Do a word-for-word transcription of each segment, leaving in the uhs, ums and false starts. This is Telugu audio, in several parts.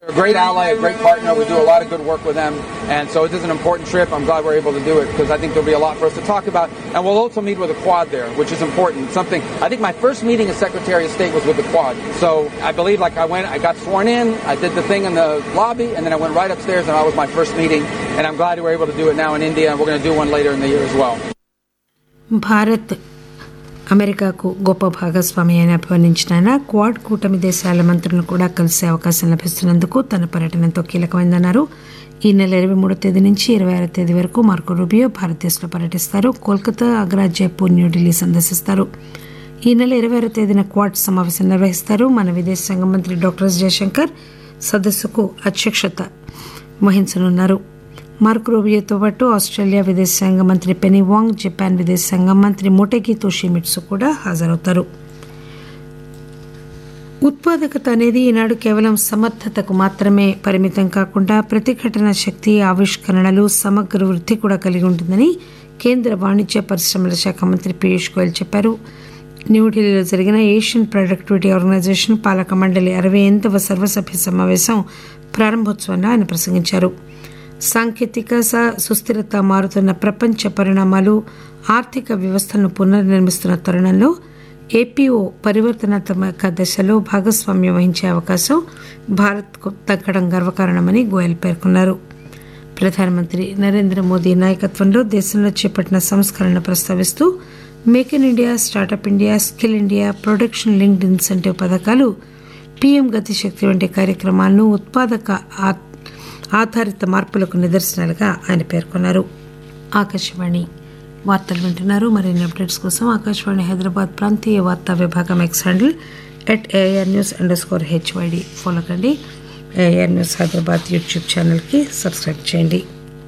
A great ally, a great partner. We do a lot of good work with them. And so it is an important trip. I'm glad we're able to do it because I think there'll be a lot for us to talk about. And we'll also meet with the Quad there, which is important. Something, I think my first meeting as Secretary of State was with the Quad. So I believe like I went, I got sworn in, I did the thing in the lobby, and then I went right upstairs and that was my first meeting. And I'm glad we're able to do it now in India, and we're going to do one later in the year as well. Bharat అమెరికాకు గొప్ప భాగస్వామి అని అభివర్ణించిన ఆయన క్వాడ్ కూటమి దేశాల మంత్రులను కూడా కలిసే అవకాశం లభిస్తున్నందుకు తన పర్యటన ఎంతో కీలకమైందన్నారు. ఈ నెల ఇరవై మూడో తేదీ నుంచి ఇరవై ఆరో తేదీ వరకు మార్కో రూబియో భారతదేశంలో పర్యటిస్తారు. కోల్కతా, ఆగ్రా, జైపూర్, న్యూఢిల్లీ సందర్శిస్తారు. ఈ నెల ఇరవై ఆరో తేదీన క్వాడ్ సమావేశం నిర్వహిస్తారు. మన విదేశాంగ మంత్రి డాక్టర్ ఎస్ జయశంకర్ సదస్సుకు అధ్యక్షత వహించనున్నారు. మార్కో రూబియోతో పాటు ఆస్ట్రేలియా విదేశాంగ మంత్రి పెనీ వాంగ్, జపాన్ విదేశాంగ మంత్రి మోటెగి తోషిమిట్సు కూడా హాజరవుతారు. ఉత్పాదకత అనేది ఈనాడు కేవలం సమర్థతకు మాత్రమే పరిమితం కాకుండా ప్రతిఘటన శక్తి, ఆవిష్కరణలు, సమగ్ర వృద్ధి కూడా కలిగి ఉంటుందని కేంద్ర వాణిజ్య పరిశ్రమల శాఖ మంత్రి పీయూష్ గోయల్ చెప్పారు. న్యూఢిల్లీలో జరిగిన ఏషియన్ ప్రొడక్టివిటీ ఆర్గనైజేషన్ పాలక మండలి అరవై ఎనిమిదవ సర్వసభ్య సమావేశం ప్రారంభోత్సవంలో ఆయన ప్రసంగించారు. సాంకేతిక సుస్థిరత, మారుతున్న ప్రపంచ పరిణామాలు, ఆర్థిక వ్యవస్థలను పునర్నిర్మిస్తున్న తరుణంలో ఏపీఓ పరివర్తనాత్మక దశలో భాగస్వామ్యం వహించే అవకాశం భారత్కు దక్కడం గర్వకారణమని గోయల్ పేర్కొన్నారు. ప్రధానమంత్రి నరేంద్ర మోదీ నాయకత్వంలో దేశంలో చేపట్టిన సంస్కరణను ప్రస్తావిస్తూ make in India, startup India, skill India, production linked incentive పథకాలు, పీఎం గతిశక్తి వంటి కార్యక్రమాలను ఉత్పాదక ఆధారిత మార్పులకు నిదర్శనాలుగా ఆయన పేర్కొన్నారు. ఆకాశవాణి వార్తలు వింటున్నారు. మరిన్ని అప్డేట్స్ కోసం ఆకాశవాణి హైదరాబాద్ ప్రాంతీయ వార్తా విభాగం X handle at AR news under score HYD follow కండి. ఏఆర్ న్యూస్ హైదరాబాద్ యూట్యూబ్ ఛానల్కి సబ్స్క్రైబ్ చేయండి.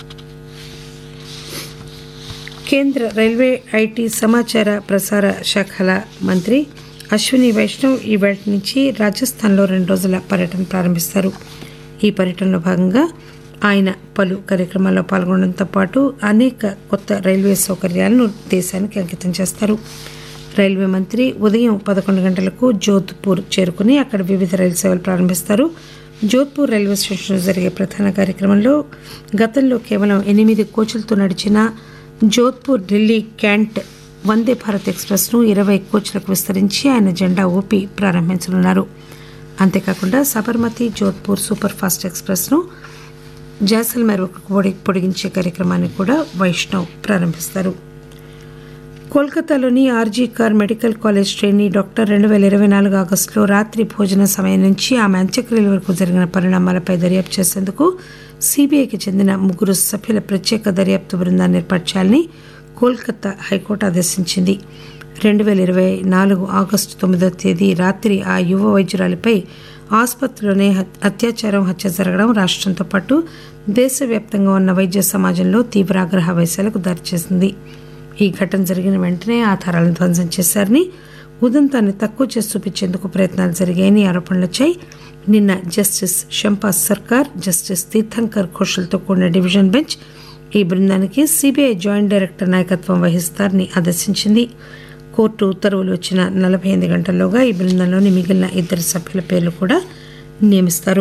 కేంద్ర రైల్వే, ఐటీ, సమాచార ప్రసార శాఖల మంత్రి అశ్విని వైష్ణవ్ ఈ వేళ నుంచి రాజస్థాన్లో రెండు రోజుల పర్యటన ప్రారంభిస్తారు. ఈ పర్యటనలో భాగంగా ఆయన పలు కార్యక్రమాల్లో పాల్గొనడంతో పాటు అనేక కొత్త రైల్వే సౌకర్యాలను దేశానికి అంకితం చేస్తారు. రైల్వే మంత్రి ఉదయం పదకొండు గంటలకు జోధ్పూర్ చేరుకుని అక్కడ వివిధ రైలు సేవలు ప్రారంభిస్తారు. జోధ్పూర్ రైల్వే స్టేషన్లో జరిగే ప్రధాన కార్యక్రమంలో గతంలో కేవలం ఎనిమిది కోచ్లతో నడిచిన జోధ్పూర్ ఢిల్లీ క్యాంట్ వందే భారత్ ఎక్స్ప్రెస్ను ఇరవై కోచ్లకు విస్తరించి ఆయన జెండా ఊపి ప్రారంభించనున్నారు. అంతేకాకుండా సబర్మతి జోధ్పూర్ సూపర్ ఫాస్ట్ ఎక్స్ప్రెస్ను జైసల్మేర్ పొడిగించే కార్యక్రమాన్ని కూడా వైష్ణవ్ ప్రారంభిస్తారు. కోల్కతాలోని RG car medical college trainee doctor రెండు వేల ఇరవై నాలుగు ఆగస్టులో రాత్రి భోజన సమయం నుంచి ఆమె అంత్యక్రియల వరకు జరిగిన పరిణామాలపై దర్యాప్తు చేసేందుకు సీబీఐకి చెందిన ముగ్గురు సభ్యుల ప్రత్యేక దర్యాప్తు బృందాన్ని ఏర్పాటు చేయాలని కోల్కతా హైకోర్టు ఆదేశించింది. రెండు వేల ఇరవై నాలుగు ఆగస్టు తొమ్మిదో తేదీ రాత్రి ఆ యువ వైద్యురాలిపై ఆసుపత్రిలోనే అత్యాచారం, హత్య జరగడం రాష్ట్రంతో పాటు దేశవ్యాప్తంగా ఉన్న వైద్య సమాజంలో తీవ్ర ఆగ్రహ వేశాలకు దారిచేసింది. ఈ ఘటన జరిగిన వెంటనే ఆధారాలను ధ్వంసం చేశారని, ఉదంతాన్ని తక్కువ చేసి చూపించేందుకు ప్రయత్నాలు జరిగాయని ఆరోపణలు వచ్చాయి. నిన్న జస్టిస్ షంపాస్ సర్కార్, జస్టిస్ తీర్థంకర్ ఘోషల్తో కూడిన డివిజన్ బెంచ్ ఈ బృందానికి సీబీఐ జాయింట్ డైరెక్టర్ నాయకత్వం వహిస్తారని ఆదేశించింది. కోర్టు ఉత్తర్వులు వచ్చిన నలభై ఎనిమిది గంటల్లోగా ఈ బృందంలోని మిగిలిన ఇద్దరు సభ్యుల పేర్లు కూడా నియమిస్తారు.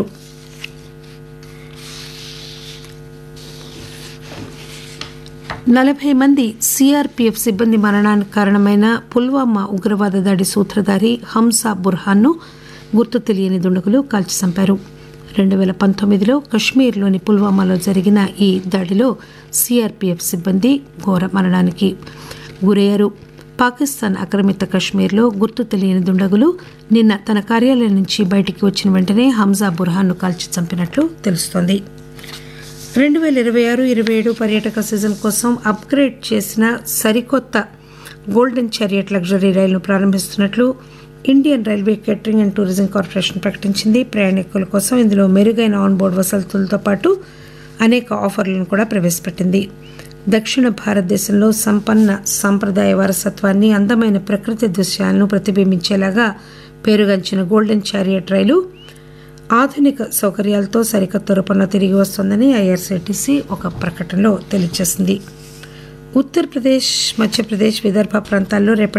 నలభై మంది సీఆర్పీఎఫ్ సిబ్బంది మరణానికి కారణమైన పుల్వామా ఉగ్రవాద దాడి సూత్రధారి హంసా బుర్హాన్ను గుర్తు తెలియని దుండగులు కాల్చి చంపారు. రెండు వేల పంతొమ్మిదిలో కశ్మీర్లోని పుల్వామాలో జరిగిన ఈ దాడిలో సీఆర్పీఎఫ్ సిబ్బంది ఘోర మరణానికి గురయ్యారు. పాకిస్తాన్ ఆక్రమిత కశ్మీర్లో గుర్తు తెలియని దుండగులు నిన్న తన కార్యాలయం నుంచి బయటికి వచ్చిన వెంటనే హంజా బుర్హాన్ను కాల్చి చంపినట్లు తెలుస్తోంది. రెండు వేల ఇరవై ఆరు ఇరవై ఏడు పర్యాటక సీజన్ కోసం అప్గ్రేడ్ చేసిన సరికొత్త గోల్డెన్ చారియట్ లగ్జరీ రైలును ప్రారంభిస్తున్నట్లు Indian railway catering and tourism corporation ప్రకటించింది. ప్రయాణికుల కోసం ఇందులో మెరుగైన ఆన్బోర్డ్ వసతులతో పాటు అనేక ఆఫర్లను కూడా ప్రవేశపెట్టింది. దక్షిణ భారతదేశంలో సంపన్న సాంప్రదాయ వారసత్వాన్ని, అందమైన ప్రకృతి దృశ్యాలను ప్రతిబింబించేలాగా పేరుగాంచిన గోల్డెన్ చారియట్ రైలు ఆధునిక సౌకర్యాలతో సరికొత్త రూపంలో తిరిగి వస్తోందని ఐఆర్సీటీసీ ఒక ప్రకటనలో తెలియజేసింది. ఉత్తరప్రదేశ్, మధ్యప్రదేశ్, విదర్భ ప్రాంతాల్లో రేపటి